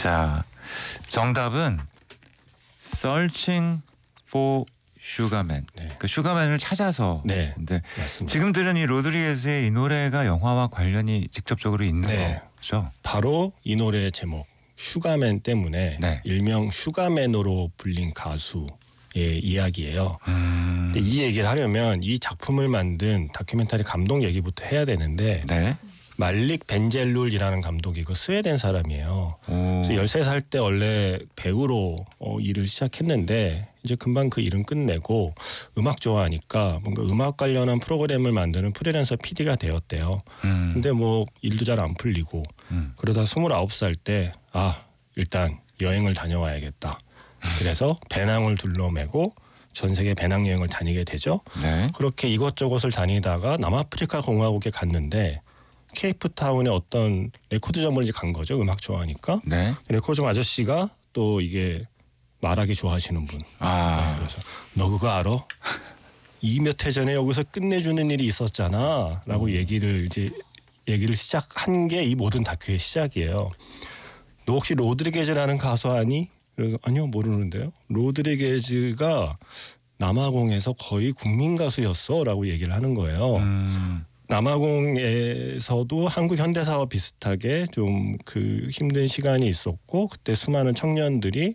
자, 정답은 Searching for Sugarman. 네. 그 슈가맨을 찾아서. 네, 근데 맞습니다. 지금 들은 이 로드리게즈의 이 노래가 영화와 관련이 직접적으로 있는 네. 거죠. 바로 이 노래의 제목 슈가맨 때문에 네. 일명 슈가맨으로 불린 가수의 이야기예요. 근데 이 얘기를 하려면 이 작품을 만든 다큐멘터리 감독 얘기부터 해야 되는데 네. 말릭 벤젤룰이라는 감독이고 스웨덴 사람이에요. 오. 그래서 13살 때 원래 배우로 일을 시작했는데 이제 금방 그 일은 끝내고 음악 좋아하니까 뭔가 음악 관련한 프로그램을 만드는 프리랜서 PD가 되었대요. 근데 뭐 일도 잘 안 풀리고 그러다 29살 때 일단 여행을 다녀와야겠다. 그래서 배낭을 둘러매고 전 세계 배낭여행을 다니게 되죠. 네. 그렇게 이것저것을 다니다가 남아프리카 공화국에 갔는데 케이프타운에 어떤 레코드점을 이제 간 거죠. 음악 좋아하니까. 네. 레코드점 아저씨가 또 이게 말하기 좋아하시는 분. 네, 그래서 너 그거 알아? 이 몇 해 전에 여기서 끝내주는 일이 있었잖아.라고 얘기를 시작한 게 이 모든 다큐의 시작이에요. 너 혹시 로드리게즈라는 가수 아니? 그래서 아니요 모르는데요. 로드리게즈가 남아공에서 거의 국민 가수였어라고 얘기를 하는 거예요. 남아공에서도 한국 현대사와 비슷하게 좀 그 힘든 시간이 있었고 그때 수많은 청년들이